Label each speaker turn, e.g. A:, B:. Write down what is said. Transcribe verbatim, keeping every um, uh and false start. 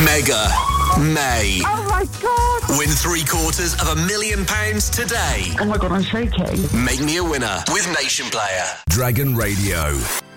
A: Mega May.
B: Oh my God!
A: Win three quarters of a million pounds today.
B: Oh my God, I'm shaking.
A: Make me a winner with Nation Player.
C: Dragon Radio.